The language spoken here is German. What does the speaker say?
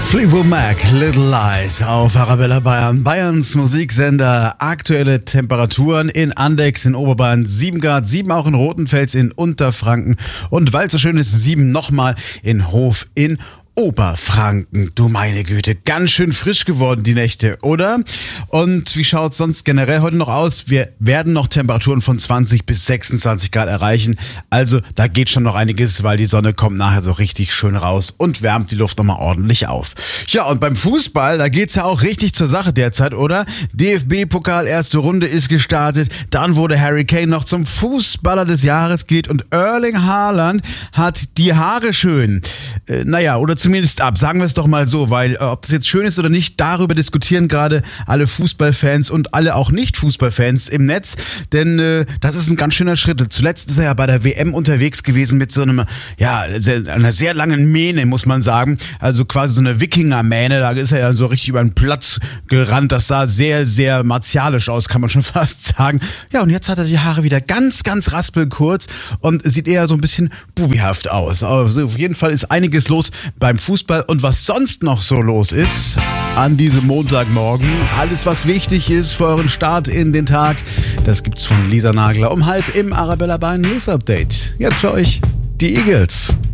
Fleetwood Mac, Little Lies auf Arabella Bayern. Bayerns Musiksender. Aktuelle Temperaturen in Andex in Oberbayern 7 Grad, 7 auch in Rothenfels in Unterfranken und weil es so schön ist, 7 nochmal in Hof in Oberfranken. Du meine Güte, ganz schön frisch geworden die Nächte, oder? Und wie schaut's sonst generell heute noch aus? Wir werden noch Temperaturen von 20 bis 26 Grad erreichen. Also da geht schon noch einiges, weil die Sonne kommt nachher so richtig schön raus und wärmt die Luft nochmal ordentlich auf. Ja, und beim Fußball, da geht's ja auch richtig zur Sache derzeit, oder? DFB-Pokal, erste Runde ist gestartet. Dann wurde Harry Kane noch zum Fußballer des Jahres gewählt und Erling Haaland hat die Haare schön. Oder zumindest ab, sagen wir es doch mal so, weil ob das jetzt schön ist oder nicht, darüber diskutieren gerade alle Fußballfans und alle auch Nicht-Fußballfans im Netz, denn das ist ein ganz schöner Schritt. Zuletzt ist er ja bei der WM unterwegs gewesen mit so einem, einer sehr langen Mähne, muss man sagen, also quasi so eine Wikinger-Mähne, da ist er ja so richtig über den Platz gerannt, das sah sehr, sehr martialisch aus, kann man schon fast sagen. Ja, und jetzt hat er die Haare wieder ganz, ganz raspelkurz und sieht eher so ein bisschen bubihaft aus. Also auf jeden Fall ist einiges los beim Fußball und was sonst noch so los ist an diesem Montagmorgen. Alles, was wichtig ist für euren Start in den Tag, das gibt's von Lisa Nagler um 12:30 im Arabella Bayern News Update. Jetzt für euch die Eagles.